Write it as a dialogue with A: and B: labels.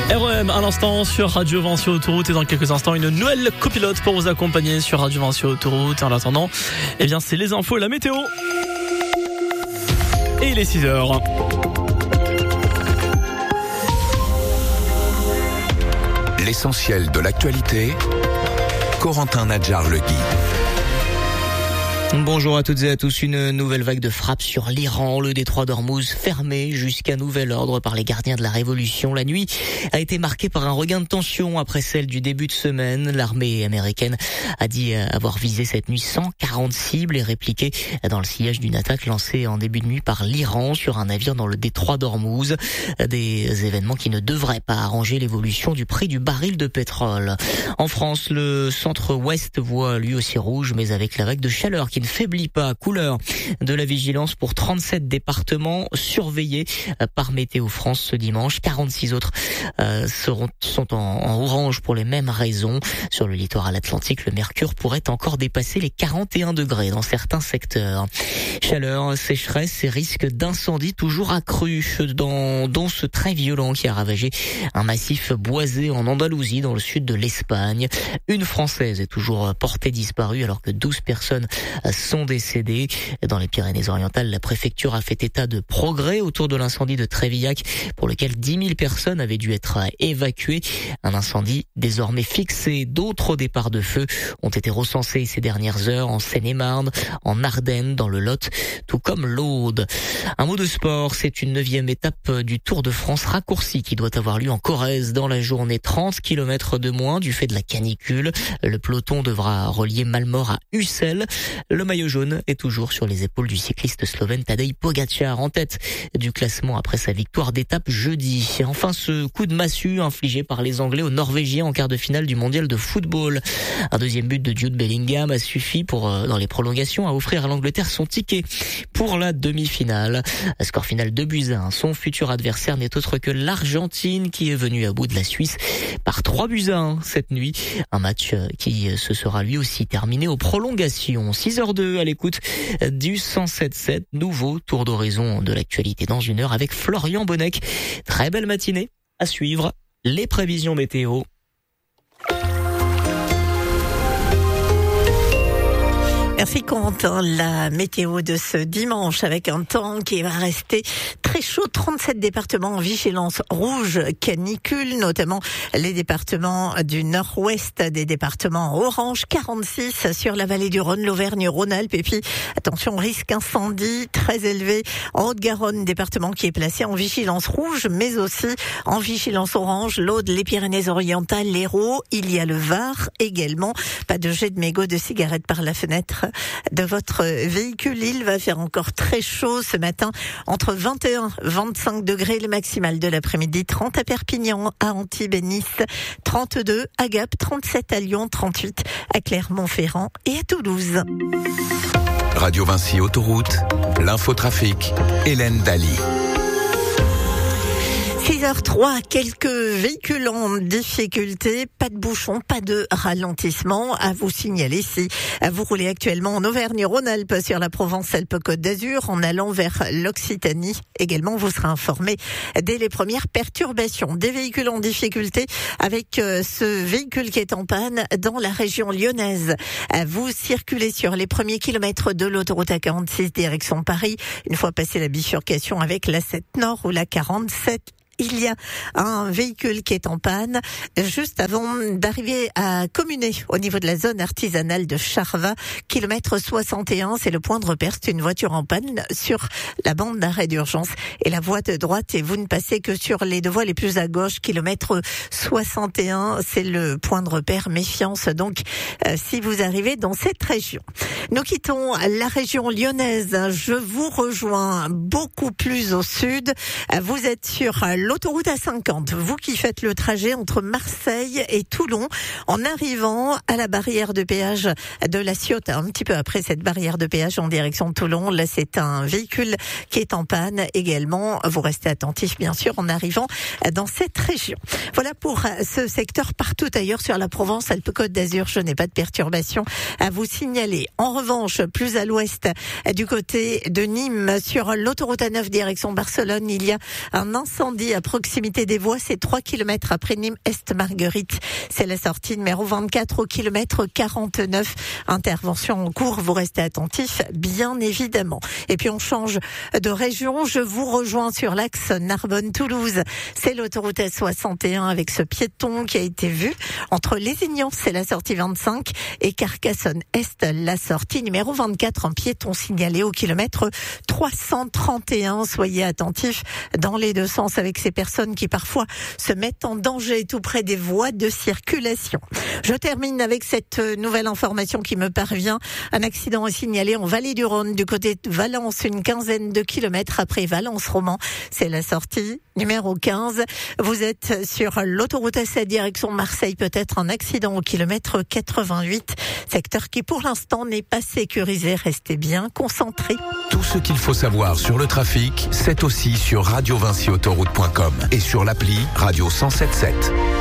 A: REM à l'instant sur Radio Vinci Autoroute et dans quelques instants une nouvelle copilote pour vous accompagner sur Radio Vinci Autoroute. En attendant, eh bien c'est les infos et la météo. Et il est 6h.
B: L'essentiel de l'actualité, Corentin Nadjar-Legui.
C: Bonjour à toutes et à tous. Une nouvelle vague de frappes sur l'Iran. Le détroit d'Ormuz fermé jusqu'à nouvel ordre par les gardiens de la révolution. La nuit a été marquée par un regain de tension après celle du début de semaine. L'armée américaine a dit avoir visé cette nuit 140 cibles et répliqué dans le sillage d'une attaque lancée en début de nuit par l'Iran sur un navire dans le détroit d'Ormuz. Des événements qui ne devraient pas arranger l'évolution du prix du baril de pétrole. En France, le centre-ouest voit lui aussi rouge, mais avec la vague de chaleur qui ne faiblit pas. Couleur de la vigilance pour 37 départements surveillés par Météo France ce dimanche. 46 autres sont en orange pour les mêmes raisons. Sur le littoral atlantique, le mercure pourrait encore dépasser les 41 degrés dans certains secteurs. Chaleur, sécheresse et risque d'incendie toujours accrus dont ce très violent qui a ravagé un massif boisé en Andalousie dans le sud de l'Espagne. Une Française est toujours portée disparue alors que 12 personnes sont décédés. Dans les Pyrénées-Orientales, la préfecture a fait état de progrès autour de l'incendie de Trévillac pour lequel 10 000 personnes avaient dû être évacuées. Un incendie désormais fixé. D'autres départs de feu ont été recensés ces dernières heures en Seine-et-Marne, en Ardennes, dans le Lot, tout comme l'Aude. Un mot de sport, c'est une 9e étape du Tour de France raccourci qui doit avoir lieu en Corrèze dans la journée. 30 km de moins du fait de la canicule. Le peloton devra relier Malmort à Ussel. Le maillot jaune est toujours sur les épaules du cycliste slovène Tadej Pogačar en tête du classement après sa victoire d'étape jeudi. Et enfin, ce coup de massue infligé par les Anglais aux Norvégiens en quart de finale du mondial de football. Un deuxième but de Jude Bellingham a suffi dans les prolongations à offrir à l'Angleterre son ticket pour la demi-finale. Score final 2-1. Son futur adversaire n'est autre que l'Argentine qui est venue à bout de la Suisse par 3-1 cette nuit. Un match qui se sera lui aussi terminé aux prolongations. 6h02 à l'écoute du 107.7, nouveau tour d'horizon de l'actualité dans une heure avec Florian Bonnec. Très belle matinée à suivre, les prévisions météo.
D: Merci Corentin. La météo de ce dimanche avec un temps qui va rester très chaud. 37 départements en vigilance rouge canicule, notamment les départements du nord-ouest, des départements orange, 46 sur la vallée du Rhône, l'Auvergne-Rhône-Alpes. Et puis, attention, risque incendie très élevé en Haute-Garonne, département qui est placé en vigilance rouge, mais aussi en vigilance orange, l'Aude, les Pyrénées-Orientales, l'Hérault. Il y a le Var également. Pas de jet de mégots de cigarettes par la fenêtre de votre véhicule. Il va faire encore très chaud ce matin, entre 21 et 25 degrés le maximal de l'après-midi, 30 à Perpignan, à Antibes et Nice, 32 à Gap, 37 à Lyon, 38 à Clermont-Ferrand et à Toulouse.
B: Radio Vinci Autoroute, l'infotrafic, Hélène Daly.
D: 6h03, quelques véhicules en difficulté, pas de bouchons, pas de ralentissement à vous signaler si vous roulez actuellement en Auvergne-Rhône-Alpes sur la Provence-Alpes-Côte d'Azur en allant vers l'Occitanie. Également, vous serez informé dès les premières perturbations. Des véhicules en difficulté avec ce véhicule qui est en panne dans la région lyonnaise. Vous circulez sur les premiers kilomètres de l'autoroute A46 direction Paris, une fois passé la bifurcation avec la 7 Nord ou la 47. Il y a un véhicule qui est en panne juste avant d'arriver à Communé, au niveau de la zone artisanale de Charvat, kilomètre 61. C'est le point de repère. C'est une voiture en panne sur la bande d'arrêt d'urgence et la voie de droite. Et vous ne passez que sur les deux voies les plus à gauche, kilomètre 61. C'est le point de repère. Méfiance donc si vous arrivez dans cette région. Nous quittons la région lyonnaise. Je vous rejoins beaucoup plus au sud. Vous êtes sur l'autoroute A50, vous qui faites le trajet entre Marseille et Toulon, en arrivant à la barrière de péage de la Ciotat, un petit peu après cette barrière de péage en direction de Toulon. Là, c'est un véhicule qui est en panne également. Vous restez attentifs, bien sûr, en arrivant dans cette région. Voilà pour ce secteur. Partout ailleurs sur la Provence-Alpes-Côte d'Azur, je n'ai pas de perturbation à vous signaler. En revanche, plus à l'ouest, du côté de Nîmes, sur l'autoroute A9 direction Barcelone, il y a un incendie à proximité des voies, c'est 3 km après Nîmes Est-Marguerite. C'est la sortie numéro 24 au kilomètre 49. Intervention en cours, vous restez attentifs, bien évidemment. Et puis on change de région, je vous rejoins sur l'axe Narbonne-Toulouse. C'est l'autoroute S61 avec ce piéton qui a été vu entre Lézignan, c'est la sortie 25, et Carcassonne-Est, la sortie numéro 24, un piéton signalé au kilomètre 331. Soyez attentifs dans les deux sens avec ces personnes qui parfois se mettent en danger tout près des voies de circulation. Je termine avec cette nouvelle information qui me parvient. Un accident est signalé en Vallée du Rhône du côté de Valence, une quinzaine de kilomètres après Valence-Roman. C'est la sortie numéro 15. Vous êtes sur l'autoroute A7 direction Marseille, peut-être un accident au kilomètre 88. Secteur qui pour l'instant n'est pas sécurisé. Restez bien concentrés.
B: Tout ce qu'il faut savoir sur le trafic, c'est aussi sur radiovinciautoroute.com et sur l'appli Radio 107.7.